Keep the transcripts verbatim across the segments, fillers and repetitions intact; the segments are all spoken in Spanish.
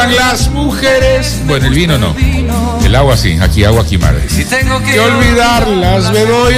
olvidan las mujeres. Bueno, el vino no. El agua sí, aquí agua, aquí mar. Si tengo que Que olvidarlas me doy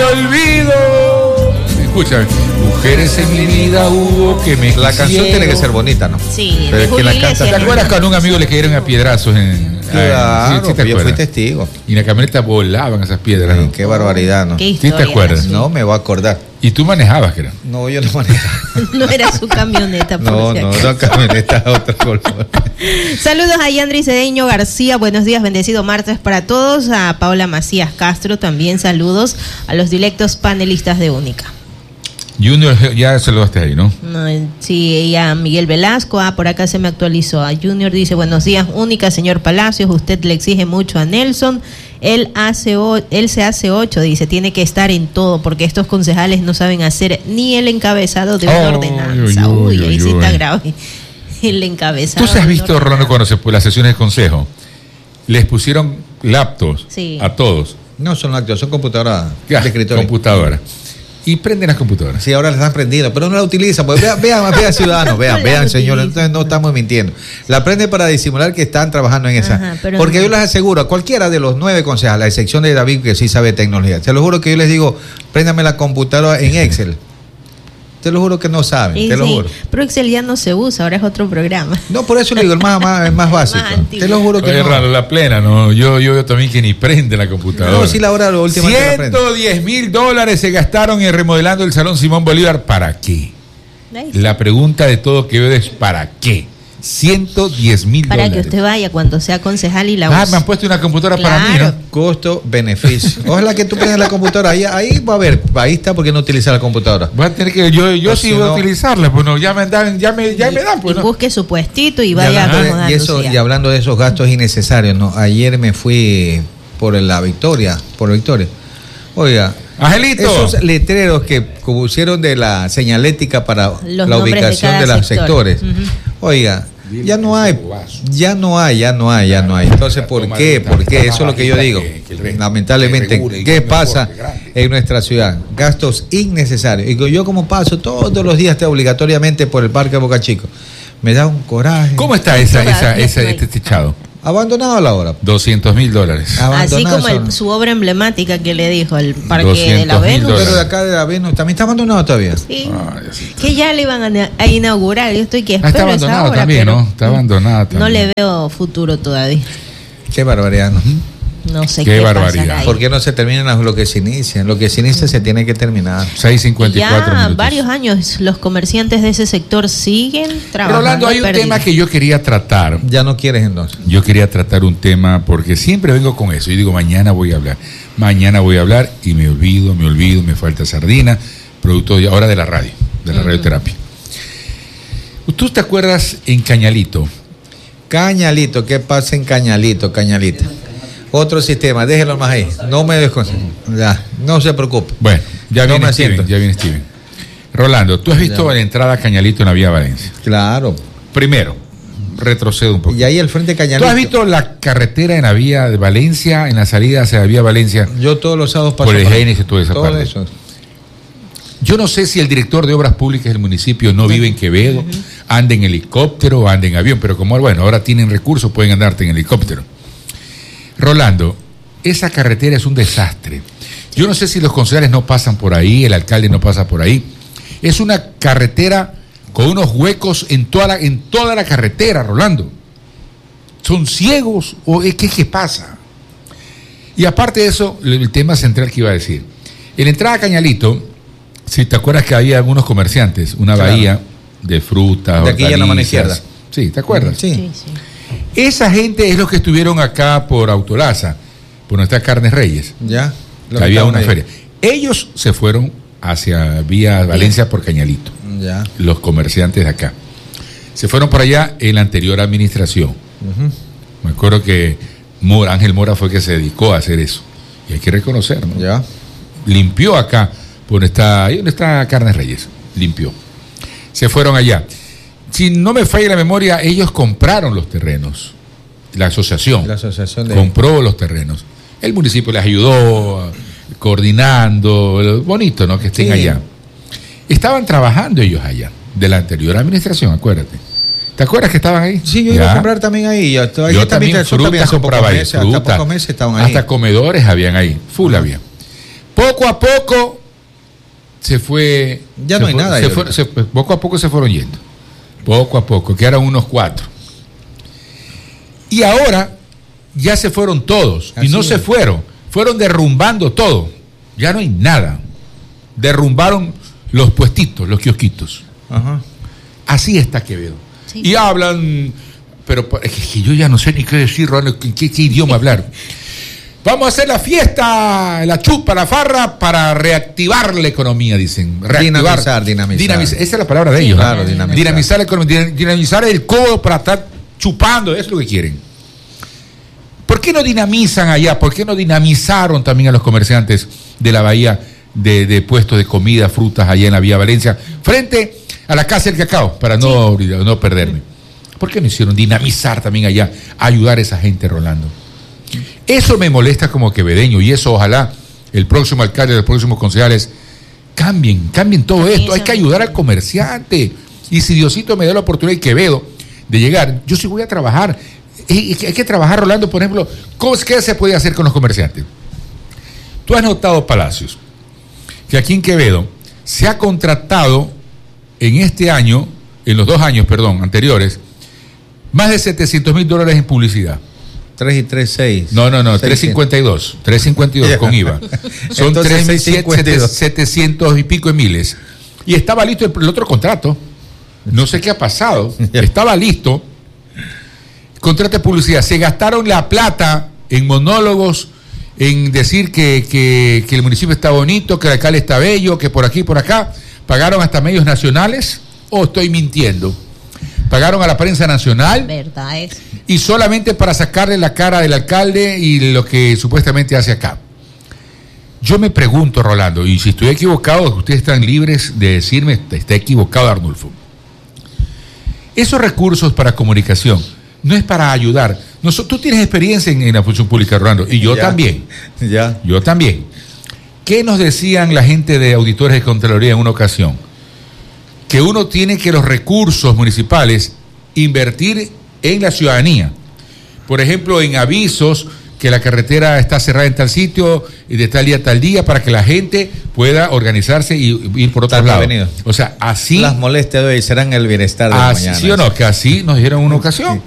olvido. Escúchame. Mujeres en mi vida hubo que me La canción quisieron. tiene que ser bonita, ¿no? Sí, Pero de es que Julio la Iglesias. canta- ¿Te acuerdas cuando a un amigo le cayeron a piedrazos en... Claro, sí, sí te yo fui acuerdas. testigo. Y en la camioneta volaban esas piedras, ¿no? Qué barbaridad, ¿no? Qué ¿Sí historia. te acuerdas? sí. No me voy a acordar. Y tú manejabas, creo. No, yo no manejaba. No era su camioneta, por No, si no, acaso. no, camioneta otro color. Saludos a Yandri Cedeño García, buenos días, bendecido martes para todos. A Paula Macías Castro también saludos. A los directos panelistas de Única. Junior, ya se lo daste ahí, ¿no? No, sí, y a Miguel Velasco, ah, por acá se me actualizó. A Junior dice, buenos días, Única, señor Palacios, usted le exige mucho a Nelson. Él hace o, él se hace ocho, dice, tiene que estar en todo, porque estos concejales no saben hacer ni el encabezado de una Oh, ordenanza. uy, uy, Uy, ahí uy, sí uy. está grave. El encabezado. ¿Tú se has de visto, una Rolando, ordenanza. cuando se, las sesiones de consejo? Les pusieron laptops Sí. a todos. No son actos, son computadoras Ya, de escritorio. computadora. Y prenden las computadoras. Sí, ahora la están prendiendo, pero no la utilizan. Pues vean, vean, vean ciudadanos, vean, No la vean, señores. utilizan. Entonces no estamos mintiendo. La prenden para disimular que están trabajando en esa. Ajá, pero Porque no. yo les aseguro, a cualquiera de los nueve concejales, a excepción de David, que sí sabe tecnología, te lo juro que yo les digo, préndame la computadora en Excel. Te lo juro que no saben, Sí, te lo sí, juro. pero Excel ya no se usa, ahora es otro programa. No, por eso le digo, el más, más, el más básico. Más antiguo. Te lo juro que Oye, no. raro, la plena, ¿no? Yo, yo veo también que ni prende la computadora. No, sí, la hora última que la prende. ciento diez mil dólares se gastaron en remodelando el Salón Simón Bolívar. ¿Para qué? Ahí. La pregunta de todo que veo es ¿para qué? ciento diez mil Para dólares. que usted vaya cuando sea concejal y la Ah, use. me han puesto una computadora para mí, Claro. ¿no? Costo-beneficio. Ojalá que tú prendas la computadora. Ahí, ahí va a ver. Ahí está porque no utiliza la computadora. Voy a tener que, yo, yo Pues sí si voy a no- utilizarla, pues no, ya me dan, ya me, ya me dan, pues Y no. busque su puestito y Y vaya hablando, de, y, acomodándose eso, ya. y hablando de esos gastos innecesarios, ¿no? Ayer me fui por la Victoria, por Victoria. Oiga, Angelito. esos letreros que pusieron de la señalética para Los la nombres de ubicación cada de, los sector. sectores. Ujú. Oiga, ya no hay, ya no hay, ya no hay, ya no hay. Entonces, ¿por qué? ¿Por qué? Eso es lo que yo digo. Lamentablemente, ¿qué pasa en nuestra ciudad? Gastos innecesarios. Y yo como paso todos los días obligatoriamente por el Parque Boca Chico, me da un coraje. ¿Cómo está esa, esa, Todavía esa, no hay. este techado? Abandonado a la hora. doscientos mil dólares. Así Abandonado como el- son. su obra emblemática que le dijo, el Parque de doscientos la mil Venus. dólares. Pero de acá de la Venus también está abandonado todavía. Sí. Ah, ya sí. Que ya le iban a, a inaugurar. Yo estoy que Ah, espero está esa abandonado obra, también, pero ¿no? Está abandonado también. no le veo futuro todavía. Qué barbaridad, ¿no? No sé Qué qué, barbaridad. pasará ahí. ¿Por qué no se terminan lo que se inicia? Lo que se inicia se tiene que terminar. seis cincuenta y cuatro Ya minutos. varios años los comerciantes de ese sector siguen trabajando. Rolando, hay un perdidos. tema que yo quería tratar. Ya no quieres entonces. Yo quería tratar un tema porque siempre vengo con eso. Yo digo, mañana voy a hablar. Mañana voy a hablar y me olvido, me olvido, me falta sardina. Producto de, ahora de la radio, de la radioterapia. ¿Tú te acuerdas en Cañalito? Cañalito, ¿qué pasa en Cañalito, Cañalita? Otro sistema, déjelo más ahí. No me desconcentro. Ya, no se preocupe. Bueno, ya No viene me Steven, siento. ya viene Steven. Rolando, ¿tú has visto Ya. la entrada a Cañalito en la vía Valencia? Claro. Primero, retrocedo un poco. Y ahí al frente de ¿Tú Cañalito. has visto la carretera en la vía de Valencia, en la salida hacia la vía Valencia? Yo todos los sábados paso Por el por ahí. Génesis y toda esa Todo parte. eso. Yo no sé si el director de Obras Públicas del municipio no vive en Quevedo, anda en helicóptero o anda en avión, pero como, bueno, ahora tienen recursos, pueden andarte en helicóptero. Rolando, esa carretera es un desastre. Yo no sé si los concejales no pasan por ahí, el alcalde no pasa por ahí. Es una carretera con unos huecos en toda la, en toda la carretera, Rolando. ¿Son ciegos o es que qué pasa? Y aparte de eso, el tema central que iba a decir. En la entrada a Cañalito, si te acuerdas que había algunos comerciantes, una Claro. bahía de frutas, De aquí ya en la mano hortalizas. izquierda. Sí, ¿te acuerdas? Sí. Sí, sí. Esa gente es los que estuvieron acá por Autolaza, por nuestras Carnes Reyes. Ya. Lo Que había estaban una ahí. feria. Ellos se fueron hacia vía Valencia por Cañalito, Ya. los comerciantes de acá. Se fueron por allá en la anterior administración. Ujú. Me acuerdo que Mora, Ángel Mora fue que se dedicó a hacer eso. Y hay que reconocer, ¿no? Ya. Limpió acá, por donde está, ahí donde está Carnes Reyes, limpió. Se fueron allá. Si no me falla la memoria, ellos compraron los terrenos. La asociación La asociación de. compró los terrenos. El municipio les ayudó, coordinando, bonito, ¿no? Que estén Sí. allá. Estaban trabajando ellos allá, de la anterior administración, acuérdate. ¿Te acuerdas que estaban ahí? Sí, yo iba ya. a comprar también ahí. Yo, yo también frutas compraba ahí, meses, fruta, hasta, meses estaban ahí. Hasta comedores habían ahí, full uh-huh. había. Poco a poco se fue... Ya no hay fue, nada. Se fue, se, poco a poco se fueron yendo. Poco a poco, que eran unos cuatro. Y ahora ya se fueron todos. Así y no es. se fueron, fueron derrumbando todo. Ya no hay nada. Derrumbaron los puestitos, los kiosquitos. Uh-huh. Así está Quevedo. Sí. Y hablan, pero es que yo ya no sé ni qué decir, qué, qué idioma hablar. Vamos a hacer la fiesta, la chupa, la farra para reactivar la economía, dicen. Reactivar, dinamizar, dinamizar. dinamizar. Esa es la palabra de ellos. Sí, claro, ¿no? dinamizar. dinamizar la economía, dinamizar el codo para estar chupando, eso es lo que quieren. ¿Por qué no dinamizan allá? ¿Por qué no dinamizaron también a los comerciantes de la bahía de, de puestos de comida, frutas allá en la Vía Valencia, frente a la Casa del Cacao, para no, sí. no perderme? ¿Por qué no hicieron dinamizar también allá, ayudar a esa gente, Rolando? Eso me molesta como quevedeño, y eso ojalá el próximo alcalde, los próximos concejales cambien, cambien todo esto. Hay que ayudar al comerciante. Y si Diosito me da la oportunidad, y Quevedo, de llegar, yo sí voy a trabajar. Hay que trabajar, Rolando, por ejemplo, ¿qué se puede hacer con los comerciantes? Tú has notado, Palacios, que aquí en Quevedo se ha contratado en este año, en los dos años, perdón, anteriores, más de setecientos mil dólares en publicidad. tres y tres, seis. No, no, no, trescientos cincuenta y dos. trescientos cincuenta y dos con I V A. Son tres mil setecientos y pico de miles. Y estaba listo el, el otro contrato. No sé qué ha pasado. Estaba listo. Contrato de publicidad. Se gastaron la plata en monólogos, en decir que, que, que el municipio está bonito, que el alcalde está bello, que por aquí y por acá. Pagaron hasta medios nacionales. ¿O estoy mintiendo? Pagaron a la prensa nacional. Verdad es. Y solamente para sacarle la cara del alcalde y lo que supuestamente hace acá. Yo me pregunto, Rolando, y si estoy equivocado, ustedes están libres de decirme, está equivocado, Arnulfo. Esos recursos para comunicación no es para ayudar. Nosotros, tú tienes experiencia en, en la función pública, Rolando, y yo ya, también. Ya. Yo también. ¿Qué nos decían la gente de auditores de Contraloría en una ocasión? Que uno tiene que los recursos municipales invertir en la ciudadanía. Por ejemplo, en avisos que la carretera está cerrada en tal sitio y de tal día a tal día para que la gente pueda organizarse y ir por otro lado. O sea, así... Las molestias de hoy serán el bienestar de así, mañana. ¿Sí o no? Que así nos dijeron en una ocasión.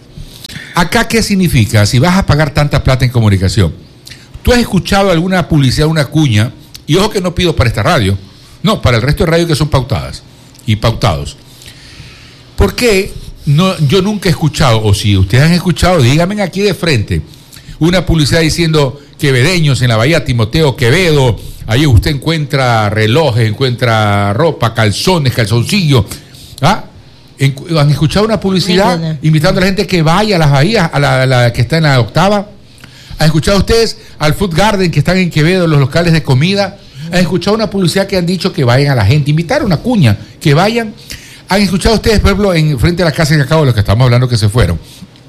¿Acá qué significa? Si vas a pagar tanta plata en comunicación, ¿tú has escuchado alguna publicidad, una cuña? Y ojo que no pido para esta radio, no, para el resto de radios que son pautadas y pautados. ¿Por qué no, yo nunca he escuchado, o si ustedes han escuchado, díganme aquí de frente, una publicidad diciendo quevedeños en la bahía Timoteo Quevedo, ahí usted encuentra relojes, encuentra ropa, calzones, calzoncillos? ¿Ah? ¿Han escuchado una publicidad Ninguna. invitando a la gente que vaya a las bahías, a la, a la que está en la octava? ¿Han escuchado ustedes al Food Garden que están en Quevedo, los locales de comida? ¿Han escuchado una publicidad que han dicho que vayan a la gente? Invitar una cuña, que vayan. ¿Han escuchado ustedes, por ejemplo, en frente a la Casa del Cacao, de los que estamos hablando que se fueron?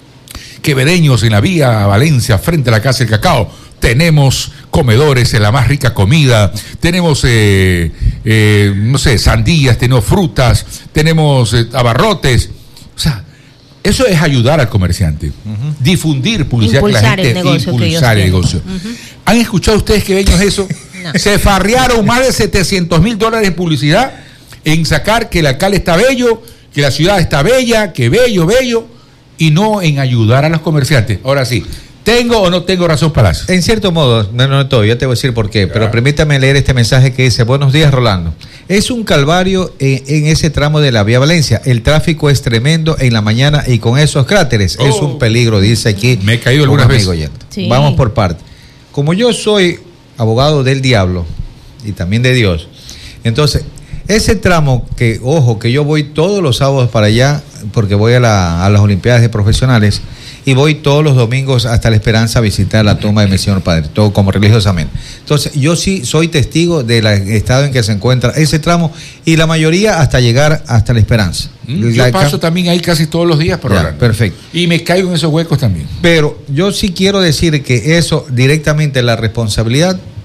Quevedeños en la vía Valencia, frente a la Casa del Cacao, tenemos comedores en la más rica comida, tenemos, eh, eh, no sé, sandías, tenemos frutas, tenemos eh, abarrotes. O sea, eso es ayudar al comerciante, uh-huh. difundir publicidad, impulsar que la gente el negocio impulsar el negocio. Uh-huh. ¿Han escuchado ustedes quevedeños eso? No. Se farrearon más de setecientos mil dólares en publicidad en sacar que el alcalde está bello, que la ciudad está bella, que bello, bello, y no en ayudar a los comerciantes. Ahora sí, ¿tengo o no tengo razón, Palacio? En cierto modo, no, no todo, ya te voy a decir por qué, pero permítame leer este mensaje que dice: buenos días, Rolando. Es un calvario en, en ese tramo de la Vía Valencia. El tráfico es tremendo en la mañana y con esos cráteres oh. es un peligro, dice aquí. Me he caído algunas veces. Sí. Vamos por parte. Como yo soy abogado del diablo y también de Dios, entonces ese tramo que, ojo, que yo voy todos los sábados para allá porque voy a, la, a las Olimpiadas de Profesionales y voy todos los domingos hasta La Esperanza a visitar la tumba de mi señor padre, todo como religiosamente. Entonces yo sí soy testigo del estado en que se encuentra ese tramo y la mayoría hasta llegar hasta La Esperanza. Mm, yo la paso también ahí casi todos los días por ya, perfecto. Y me caigo en esos huecos también. Pero yo sí quiero decir que eso directamente la responsabilidad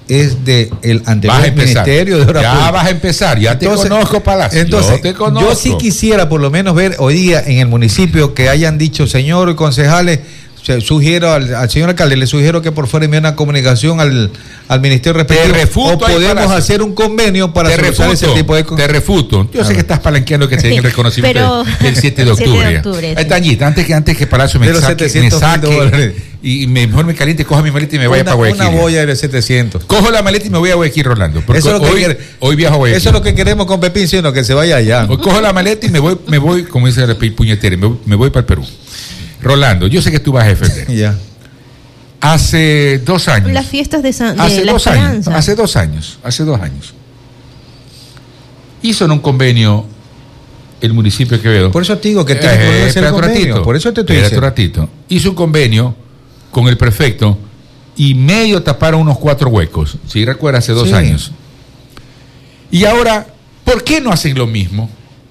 es del anterior Ministerio de Obras Ya Públicas. vas a empezar, ya te Entonces, conozco, Palacio. Entonces, yo, te conozco. yo sí quisiera por lo menos ver hoy día en el municipio que hayan dicho, señor concejales, sugiero al, al señor alcalde, le sugiero que por fuera envíe una comunicación al, al ministerio respectivo. Te refuto, o podemos hacer un convenio para solucionar ese tipo de cosas. Te refuto. Yo sé que estás palanqueando que te den el reconocimiento Pero, del siete de octubre. de octubre sí. Ahí está, Anita, antes que, antes que Palacio me Pero saque, me saque y mejor me caliente, coja mi maleta y me vaya una, para Guayaquil. Una boya de setecientos. Cojo la maleta y me voy a Guayaquil, Rolando. Porque Eso es lo que hoy, quiere, hoy viajo a Guayaquil. Eso es lo que queremos con Pepín, sino que se vaya allá. Hoy cojo la maleta y me voy, me voy como dice el puñetero, me, me voy para el Perú. Rolando, yo sé que tú vas a defender. Ya. Hace dos años. Las fiestas de, San, de hace la dos Esperanza. años. Hace dos años. Hace dos años. Hizo en un convenio el municipio de Quevedo. Por eso te digo que tiene Eh, que hacer el espérate un convenio. ratito, Por eso te estoy espérate un diciendo. ratito. Hizo un convenio con el prefecto y medio taparon unos cuatro huecos. Si recuerdas, hace dos Sí. años. Y ahora, ¿por qué no hacen lo mismo?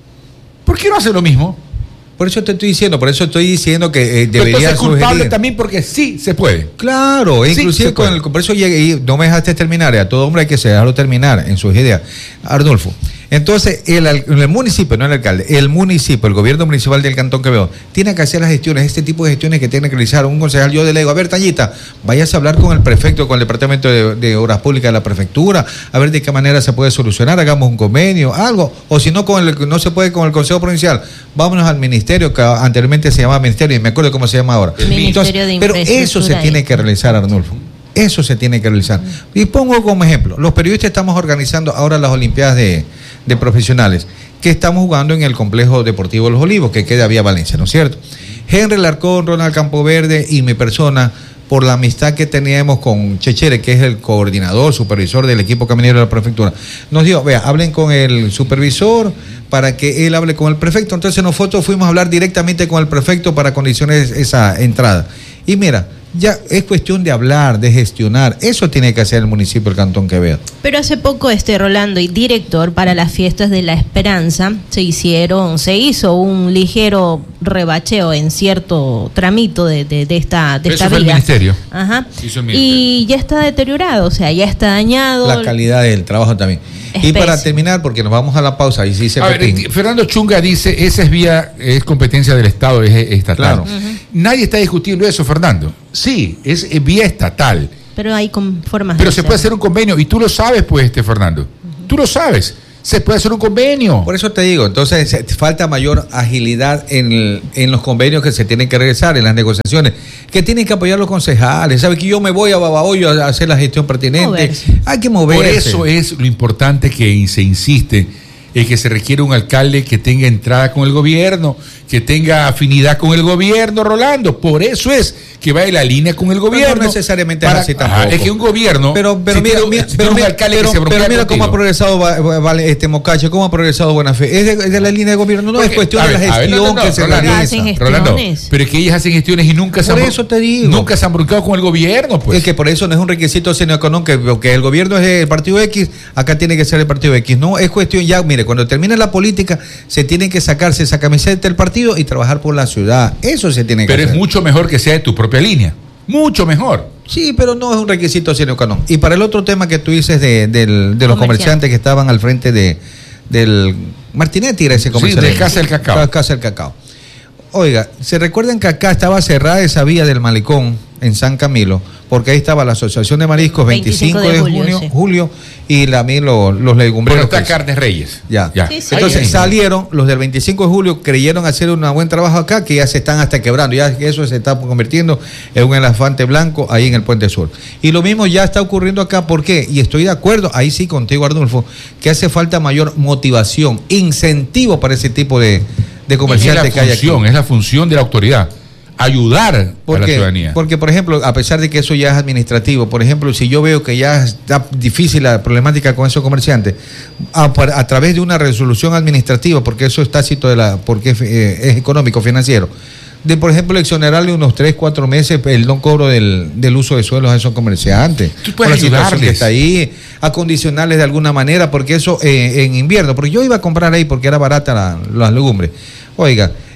¿Por qué no hacen lo mismo? Por eso te estoy diciendo, por eso estoy diciendo que eh, debería Entonces, culpable sugerir. también porque sí se puede. Claro, Sí, inclusive se con puede. el, por eso llegué, y no me dejaste terminar, y a todo hombre hay que dejarlo terminar en sus ideas. Arnulfo, entonces el, el municipio, no el alcalde, el municipio, el gobierno municipal del Cantón Quevedo, tiene que hacer las gestiones, este tipo de gestiones que tiene que realizar un concejal. Yo delego, a ver, Tañita, vayas a hablar con el prefecto, con el departamento de, de Obras Públicas de la prefectura, a ver de qué manera se puede solucionar, hagamos un convenio, algo, o si no, con el, no se puede con el Consejo Provincial, vámonos al ministerio, que anteriormente se llamaba ministerio, y me acuerdo cómo se llama ahora. Ministerio de Pero eso se tiene que realizar, Arnulfo. Eso se tiene que realizar. Y pongo como ejemplo, los periodistas estamos organizando ahora las Olimpiadas de, de profesionales, que estamos jugando en el Complejo Deportivo Los Olivos, que queda vía Valencia, ¿no es cierto? Henry Larcón, Ronald Campoverde y mi persona, por la amistad que teníamos con Chechere, que es el coordinador, supervisor del equipo caminero de la prefectura, nos dijo, vea, hablen con el supervisor para que él hable con el prefecto. Entonces nosotros fuimos a hablar directamente con el prefecto para condicionar esa entrada. Y mira, ya es cuestión de hablar, de gestionar. Eso tiene que hacer el municipio del Cantón Quevedo. Pero hace poco este Rolando y director para las fiestas de la Esperanza se hicieron, se hizo un ligero rebacheo en cierto tramito de, de, de esta de Eso esta fue el vía. ministerio. Ajá. Hizo el ministerio. Y ya está deteriorado, o sea, ya está dañado. La calidad del trabajo también. Es y para pésimo. terminar, porque nos vamos a la pausa y sí se A ver, Pepín. Fernando Chunga dice, esa es vía, es competencia del Estado, es, es estatal. Claro. Ujú. Nadie está discutiendo eso, Fernando. Sí, es, es vía estatal. Pero hay con formas Pero de se puede hacer un convenio, y tú lo sabes, pues, este Fernando. Uh-huh. Tú lo sabes. Se puede hacer un convenio. Por eso te digo, entonces se- falta mayor agilidad en, el- en los convenios que se tienen que realizar, en las negociaciones, que tienen que apoyar los concejales. ¿Sabes que yo me voy a Babahoyo a hacer la gestión pertinente? Moverse. Hay que moverse. Por eso es lo importante que se insiste en que se requiere un alcalde que tenga entrada con el gobierno, que tenga afinidad con el gobierno, Rolando. Por eso es que va en la línea con el gobierno. no necesariamente Para- es así tampoco. Ah, es que un gobierno. Pero, pero si mira, tiene- mira, si pero tiene un mira, alcalde pero- que se pero bronquea mira cómo ha contigo. progresado va- va- vale, este Mocacho, cómo ha progresado Buena Fe. Es de, es de la línea de gobierno, no Porque, es cuestión a de la ver, a ver, gestión no, no, no, que se Rolando, realiza. hacen gestiones. Rolando, pero es que ellas hacen gestiones y nunca se Por han, eso te digo. nunca se han broncado con el gobierno, pues. Es que por eso no es un requisito sino económico, que, que el gobierno es el partido X, acá tiene que ser el partido X. No, es cuestión ya, mire, cuando termine la política, se tiene que sacarse esa camiseta del partido y trabajar por la ciudad. Eso se tiene que Pero hacer. es mucho mejor que sea de tu propia línea. Mucho mejor. Sí, pero no es un requisito sino económico. Y para el otro tema que tú dices de, del- de los Comerciante. comerciantes que estaban al frente de del Martinetti, era ese Sí, comerciante. de Casa del Cacao. Ca- Casa del Cacao. Oiga, ¿se recuerdan que acá estaba cerrada esa vía del Malecón en San Camilo? Porque ahí estaba la Asociación de Mariscos veinticinco de junio, sí. julio y también los, los legumbreros. Pero está que- Carnes Reyes. Ya. ya. Sí, sí. Entonces Ahí, ahí. salieron los del veinticinco de julio, creyeron hacer un buen trabajo acá, que ya se están hasta quebrando, ya que eso se está convirtiendo en un elefante blanco ahí en el Puente Sur. Y lo mismo ya está ocurriendo acá, ¿por qué? Y estoy de acuerdo, ahí sí contigo, Arnulfo, que hace falta mayor motivación, incentivo para ese tipo de, de Es la comerciantes que hay aquí. función, es la función de la autoridad. Ayudar a la Porque, ciudadanía. porque, por ejemplo, a pesar de que eso ya es administrativo, por ejemplo, si yo veo que ya está difícil la problemática con esos comerciantes, a, a través de una resolución administrativa, porque eso es tácito de la, porque es, eh, es económico, financiero, de, por ejemplo, exonerarle unos tres, cuatro meses el no cobro del, del uso de suelos a esos comerciantes. Tú puedes Por la situación ayudarles. que está ahí, acondicionarles de alguna manera, porque eso eh, en invierno, porque yo iba a comprar ahí porque era barata la, las legumbres. Oiga,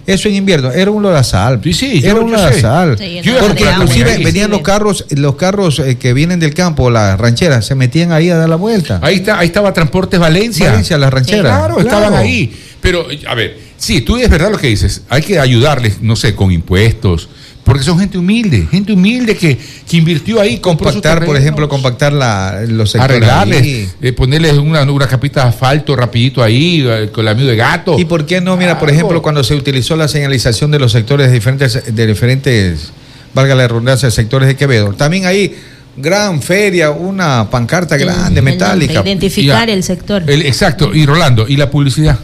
Eso en invierno era un lodazal. Sí, sí, era un lodazal. Porque inclusive venían los carros, los carros eh, que vienen del campo, las rancheras, se metían ahí a dar la vuelta. Ahí está, ahí estaba Transportes Valencia. Valencia, las rancheras. Sí, claro, claro, estaban ahí. Pero, a ver, sí, tú es verdad lo que dices. Hay que ayudarles, no sé, con impuestos. Porque son gente humilde, gente humilde que, que invirtió ahí. Compactar, por ejemplo, compactar la, los sectores. Arreglarles, eh, ponerles una, una capita de asfalto rapidito ahí, eh, con el amigo de gato. ¿Y por qué no? Mira, por ejemplo, cuando se utilizó la señalización de los sectores de diferentes, de diferentes, valga la redundancia, sectores de Quevedo. También ahí, gran feria, una pancarta grande, metálica. Identificar el sector. El, exacto, y Rolando, ¿y la publicidad?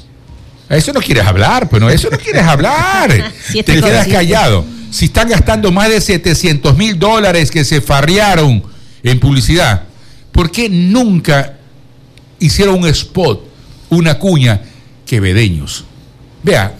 A eso no quieres hablar, pues no, eso no quieres hablar. Si te quedas callado. Si están gastando más de setecientos mil dólares que se farrearon en publicidad, ¿por qué nunca hicieron un spot, una cuña, quevedeños? Vea,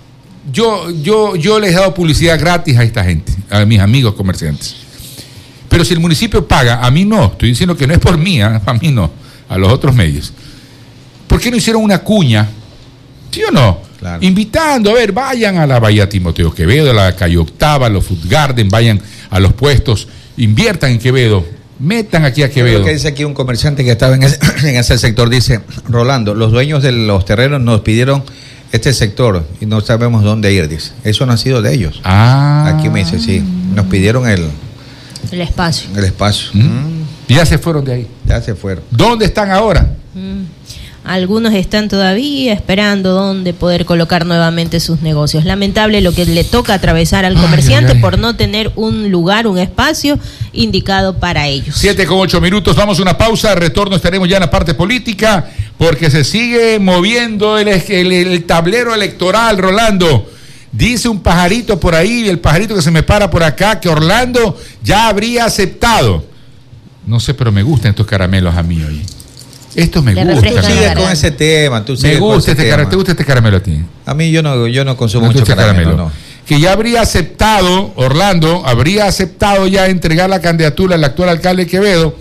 yo, yo, yo les he dado publicidad gratis a esta gente, a mis amigos comerciantes. Pero si el municipio paga, a mí no, estoy diciendo que no es por mí, a mí no, a los otros medios. ¿Por qué no hicieron una cuña? ¿Sí o no? Claro. Invitando, a ver, vayan a la Bahía Timoteo Quevedo, a la calle Octava, a los Food Garden, vayan a los puestos, inviertan en Quevedo, metan aquí a Quevedo. Lo que dice aquí un comerciante que estaba en ese, en ese sector, dice, Rolando, los dueños de los terrenos nos pidieron este sector y no sabemos dónde ir, dice. Eso no ha sido de ellos. Ah. Aquí me dice, sí, nos pidieron el... El espacio. El espacio. ¿Mm? Mm. Ya se fueron de ahí. Ya se fueron. ¿Dónde están ahora? Mm. Algunos están todavía esperando dónde poder colocar nuevamente sus negocios. Lamentable lo que le toca atravesar al comerciante ay, ay, ay. por no tener un lugar, un espacio indicado para ellos. Siete con ocho minutos, vamos a una pausa, retorno, estaremos ya en la parte política, porque se sigue moviendo el, el, el tablero electoral, Rolando. Dice un pajarito por ahí, el pajarito que se me para por acá, que Orlando ya habría aceptado. No sé, pero me gustan estos caramelos a mí hoy. Esto me gusta. Tú sigues con ese tema. Tú me gusta este caramelo. ¿Te gusta este caramelo a ti? A mí yo no, yo no consumo mucho este caramelo. caramelo. No. Que ya habría aceptado, Orlando, habría aceptado ya entregar la candidatura al actual alcalde Quevedo.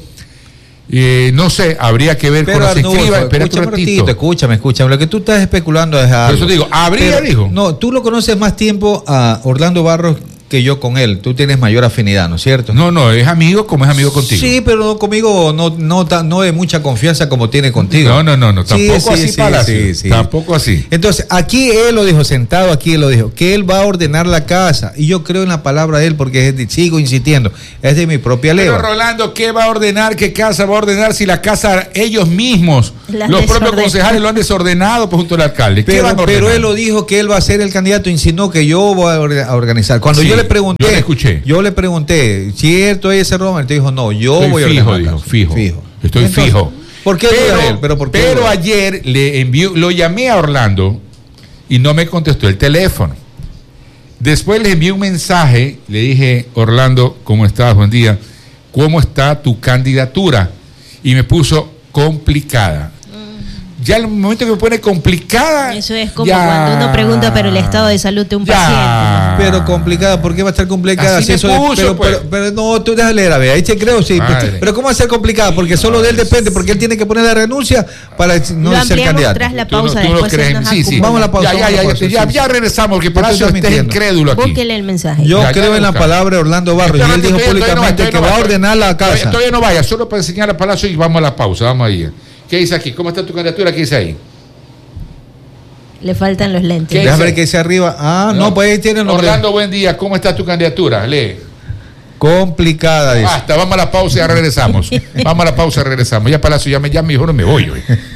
Eh, no sé, habría que ver pero cuando se inscriba. Escúchame un ratito, escúchame, escúchame. Lo que tú estás especulando es algo. Por eso digo, habría, pero, dijo. No, tú lo conoces más tiempo a Orlando Barros que yo con él. Tú tienes mayor afinidad, ¿no es cierto? No, no, es amigo como es amigo contigo. Sí, pero no, conmigo no, no, no, no de mucha confianza como tiene contigo. No, no, no, no tampoco sí, así, sí, Palacio. Sí, sí. Tampoco así. Entonces, aquí él lo dijo, sentado aquí él lo dijo, que él va a ordenar la casa. Y yo creo en la palabra de él porque es de, sigo insistiendo, es de mi propia ley. Pero Rolando, ¿qué va a ordenar? ¿Qué casa va a ordenar si la casa ellos mismos, Las los propios concejales lo han desordenado pues, junto al alcalde? ¿Qué pero, van a ordenar? Pero él lo dijo que él va a ser el candidato, insinuó que yo voy a organizar. Cuando sí, yo le pregunté, yo le escuché. Yo le pregunté, ¿cierto es ese Roman? Te dijo, no, yo Estoy voy a fijo, ordenar. Dijo, fijo, fijo. Estoy Entonces, fijo. ¿Por qué pero, él? Pero, ¿por qué pero ayer le envió, lo llamé a Orlando y no me contestó el teléfono. Después le envié un mensaje, le dije, Orlando, ¿cómo estás? Buen día. ¿Cómo está tu candidatura? Y me puso complicada. Ya el momento que me pone complicada. Eso es como ya, cuando uno pregunta por el estado de salud de un ya, paciente. Pero complicada, ¿por qué va a estar complicada? Así si eso puso, es, pero, pues. pero, pero no, tú déjale a ver, ahí te creo, sí. Madre. Pero ¿cómo va a ser complicada? Porque solo de él depende, porque él tiene que poner la renuncia para no Lo ser candidato. Tras la pausa, tú no, tú no crees, sí, sí. Vamos a la pausa. Ya, ya, ya, ya, ya regresamos, porque Palacio esté incrédulo aquí. Búsquele el mensaje. Yo ya, creo ya en la palabra de Orlando Barros y él dijo públicamente que va a ordenar la casa. Todavía no vaya, solo para enseñar a Palacio y vamos a la pausa, vamos ahí. ¿Qué dice aquí? ¿Cómo está tu candidatura? ¿Qué dice ahí? Le faltan los lentes. Déjame ver qué dice arriba. Ah, no, no pues ahí tiene el nombre. Orlando, buen día. ¿Cómo está tu candidatura? Lee. Complicada. Dice. Basta, vamos a la pausa y ya regresamos. Vamos a la pausa y regresamos. Ya Palacio, ya me, ya mejor no me voy hoy.